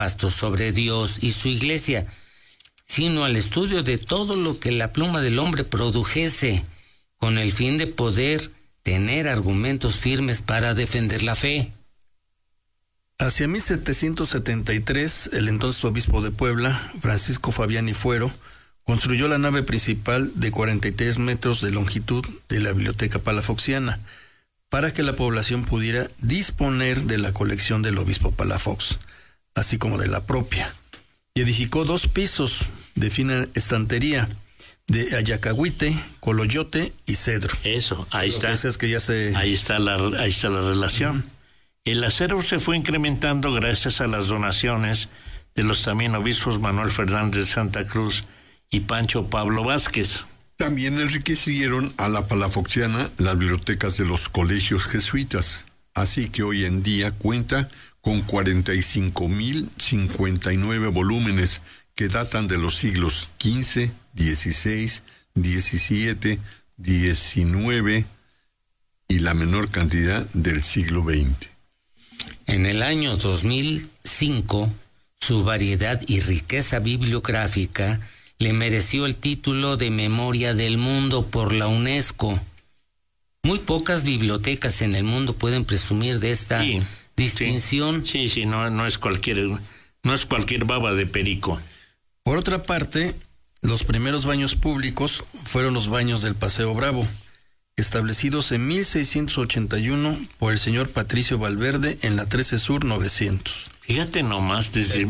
sobre Dios y su iglesia, sino al estudio de todo lo que la pluma del hombre produjese, con el fin de poder tener argumentos firmes para defender la fe. Hacia 1773, el entonces obispo de Puebla, Francisco Fabiani Fuero, construyó la nave principal de 43 metros de longitud de la Biblioteca Palafoxiana, para que la población pudiera disponer de la colección del obispo Palafox, así como de la propia, y edificó 2 pisos de fina estantería, de ayacahuite, coloyote y cedro. Eso, ahí está. Ahí está la relación. Uh-huh. El acero se fue incrementando gracias a las donaciones de los también obispos Manuel Fernández de Santa Cruz y Pancho Pablo Vázquez. También enriquecieron a la Palafoxiana las bibliotecas de los colegios jesuitas, así que hoy en día cuenta con 45,059 volúmenes que datan de los siglos XV, XVI, XVII, XIX y la menor cantidad del siglo XX. En el año 2005, su variedad y riqueza bibliográfica le mereció el título de Memoria del Mundo por la UNESCO. Muy pocas bibliotecas en el mundo pueden presumir de esta distinción. Sí, no es cualquier baba de perico. Por otra parte, los primeros baños públicos fueron los baños del Paseo Bravo, establecidos en 1681 por el señor Patricio Valverde en la 13 Sur 900. Fíjate nomás, desde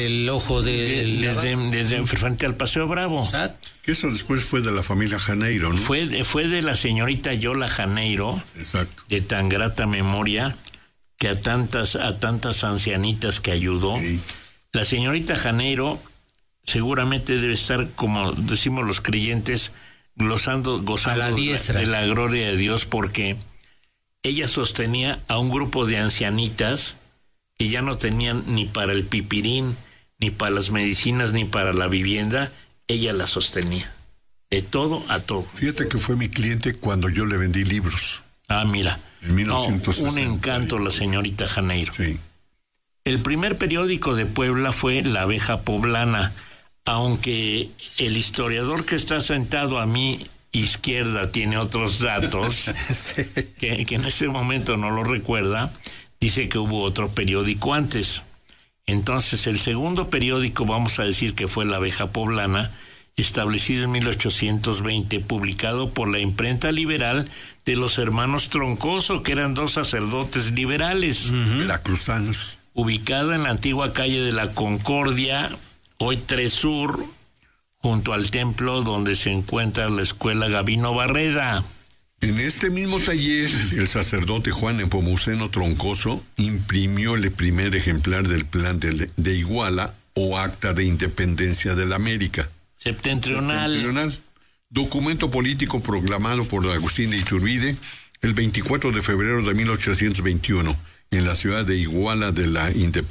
frente al Paseo Bravo. Que eso después fue de la familia Janeiro, ¿no? Fue de la señorita Yola Janeiro. Exacto. De tan grata memoria, que a tantas ancianitas que ayudó. Sí. La señorita Janeiro seguramente debe estar, como decimos los creyentes, gozando de la gloria de Dios, porque ella sostenía a un grupo de ancianitas que ya no tenían ni para el pipirín, ni para las medicinas, ni para la vivienda. Ella la sostenía, de todo a todo. Fíjate que fue mi cliente cuando yo le vendí libros. Ah, mira. En 1960. Un encanto la señorita Janeiro. Sí. El primer periódico de Puebla fue La Abeja Poblana, aunque el historiador que está sentado a mi izquierda tiene otros datos, sí, que en ese momento no lo recuerda. Dice que hubo otro periódico antes. Entonces, el segundo periódico, vamos a decir que fue La Abeja Poblana, establecido en 1820, publicado por la imprenta liberal de los hermanos Troncoso, que eran 2 sacerdotes liberales. Veracruzanos. Ubicada en la antigua calle de la Concordia, hoy 3 Sur, junto al templo donde se encuentra la escuela Gabino Barreda. En este mismo taller, el sacerdote Juan Nepomuceno Troncoso imprimió el primer ejemplar del Plan de Iguala o Acta de Independencia de la América Septentrional, documento político proclamado por Agustín de Iturbide el 24 de febrero de 1821 en la ciudad de Iguala de la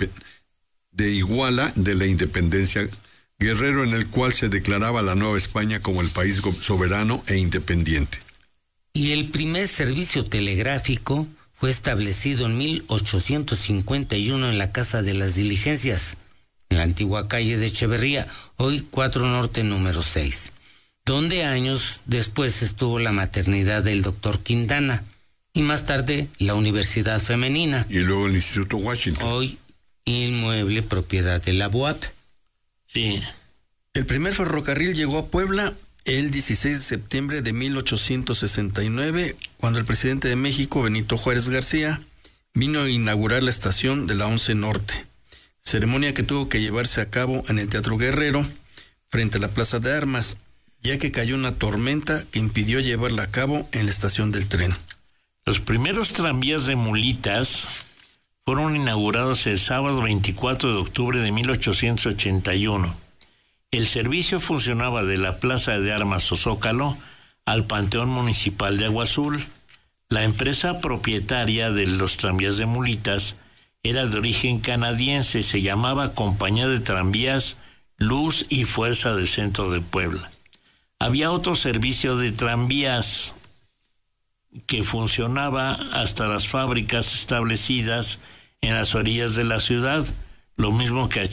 Independencia, Guerrero, en el cual se declaraba la Nueva España como el país soberano e independiente. Y el primer servicio telegráfico fue establecido en 1851 en la Casa de las Diligencias, en la antigua calle de Echeverría, hoy 4 Norte número 6, donde años después estuvo la maternidad del doctor Quintana, y más tarde la Universidad Femenina. Y luego el Instituto Washington. Hoy inmueble propiedad de la BUAP. Sí. El primer ferrocarril llegó a Puebla el 16 de septiembre de 1869, cuando el presidente de México, Benito Juárez García, vino a inaugurar la estación de la 11 Norte, ceremonia que tuvo que llevarse a cabo en el Teatro Guerrero, frente a la Plaza de Armas, ya que cayó una tormenta que impidió llevarla a cabo en la estación del tren. Los primeros tranvías de mulitas fueron inaugurados el sábado 24 de octubre de 1881. El servicio funcionaba de la Plaza de Armas o Zócalo al Panteón Municipal de Agua Azul. La empresa propietaria de los tranvías de mulitas era de origen canadiense, se llamaba Compañía de Tranvías Luz y Fuerza del Centro de Puebla. Había otro servicio de tranvías que funcionaba hasta las fábricas establecidas en las orillas de la ciudad, lo mismo que a